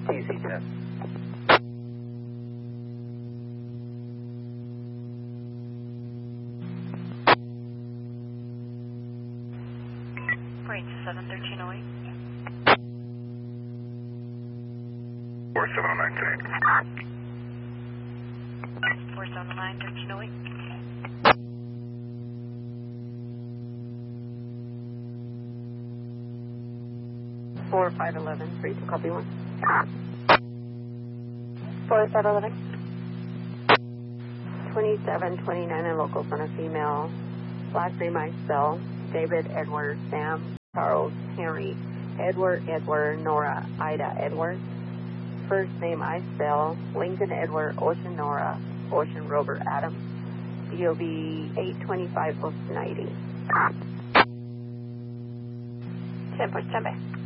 TC10. Range 71308. 4709 479 1308. 4511, 32, copy 1. 4511. 2729, a local son of female. Last name I spell David, Edward, Sam, Charles, Henry, Edward, Nora, Ida, Edward. First name I spell Lincoln, Edward, Ocean, Nora, Ocean, Robert, Adam. DOB 825 90. 10 push 10 bay.